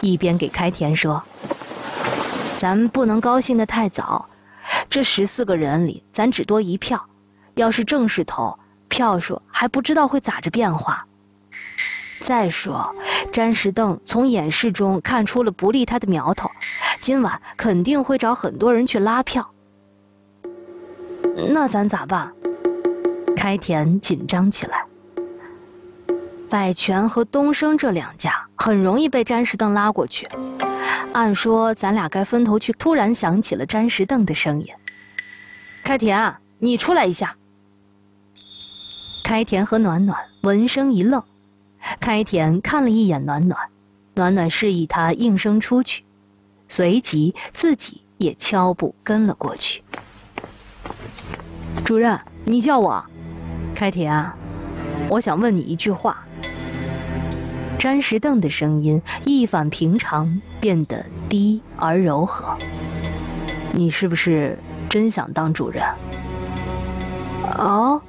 一边给开田说：“咱们不能高兴得太早，这14个人里咱只多1票，要是正式投，票数还不知道会咋着变化。再说，詹士邓从演示中看出了不利他的苗头，今晚肯定会找很多人去拉票。那咱咋办？”开田紧张起来。百泉和东升这2家很容易被詹士邓拉过去，按说咱俩该分头去。突然响起了詹士邓的声音：“开田，你出来一下。”开田和暖暖闻声一愣。开田看了一眼暖暖，暖暖示意他应声出去，随即自己也悄步跟了过去。“主任，你叫我。”“开田，我想问你一句话。”詹士邓的声音一反平常，变得低而柔和。“你是不是真想当主任？”“哦。”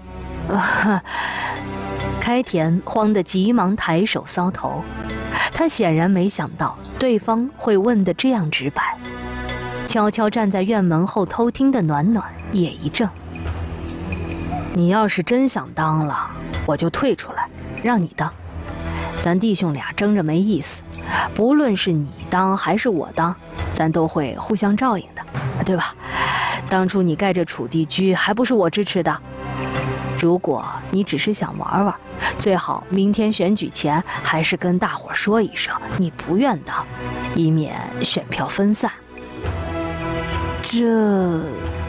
开田慌得急忙抬手搔头，他显然没想到对方会问得这样直白。悄悄站在院门后偷听的暖暖也一怔：“你要是真想当了，我就退出来，让你当。咱弟兄俩争着没意思，不论是你当还是我当，咱都会互相照应的，对吧？当初你盖这楚地居还不是我支持的。如果你只是想玩玩，最好明天选举前还是跟大伙说一声你不愿当，以免选票分散。”这……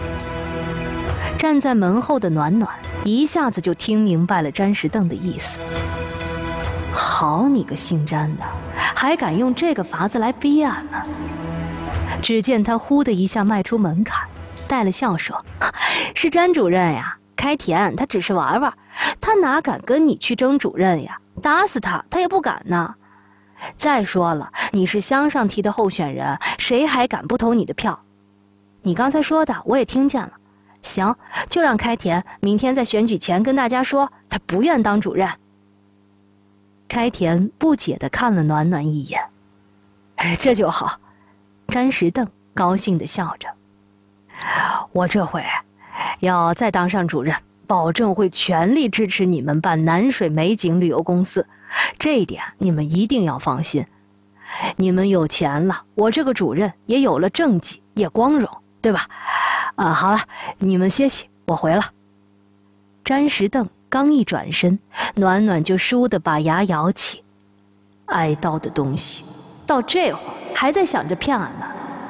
站在门后的暖暖一下子就听明白了詹士邓的意思。好你个姓詹的，还敢用这个法子来逼俺们！只见他呼的一下迈出门槛，带了笑说：“是詹主任呀，开田他只是玩玩，他哪敢跟你去争主任呀？打死他也不敢呢。再说了，你是乡上提的候选人，谁还敢不投你的票？你刚才说的我也听见了。行，就让开田明天在选举前跟大家说他不愿当主任。”开田不解地看了暖暖一眼：“这就好。”詹士邓高兴地笑着：“我这回要再当上主任，保证会全力支持你们办南水美景旅游公司，这一点你们一定要放心。你们有钱了，我这个主任也有了政绩，也光荣，对吧？好了，你们歇息，我回了。”詹士邓刚一转身，暖暖就倏地把牙咬起。挨刀的东西，到这会儿还在想着骗俺们。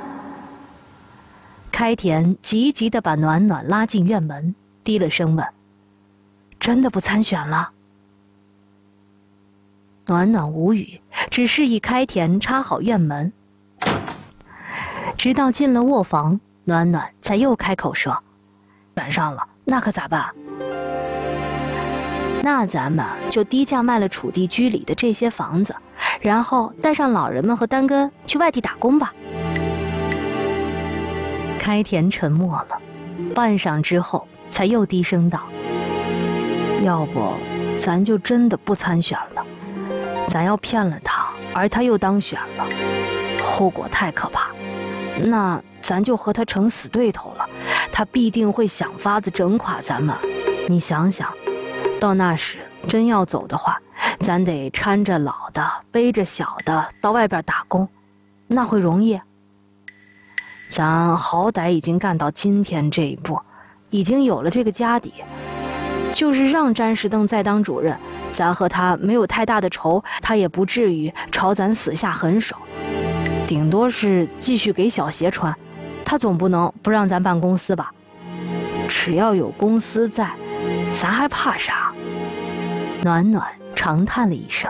开田急急地把暖暖拉进院门，低了声问：“真的不参选了？”暖暖无语，只示意开田插好院门。直到进了卧房，暖暖才又开口说：“选上了，那可咋办？”“那咱们就低价卖了楚地居里的这些房子，然后带上老人们和单根去外地打工吧。”开田沉默了，半晌之后才又低声道：“要不咱就真的不参选了，咱要骗了他，而他又当选了，后果太可怕。那咱就和他成死对头了，他必定会想法子整垮咱们。你想想，到那时真要走的话，咱得搀着老的背着小的到外边打工，那会容易？咱好歹已经干到今天这一步，已经有了这个家底，就是让詹士邓再当主任，咱和他没有太大的仇，他也不至于朝咱死下狠手，顶多是继续给小鞋穿，他总不能不让咱办公司吧？只要有公司在，咱还怕啥？”暖暖长叹了一声：“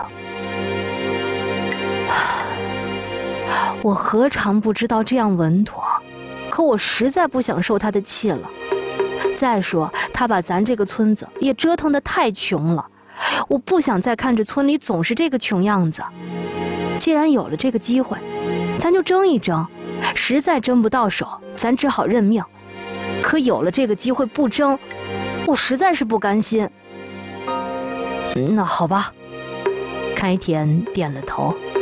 我何尝不知道这样稳妥，可我实在不想受他的气了。再说他把咱这个村子也折腾得太穷了，我不想再看着村里总是这个穷样子。既然有了这个机会，咱就争一争，实在争不到手，咱只好认命。可有了这个机会不争，我实在是不甘心。”“那好吧。”开田点了头。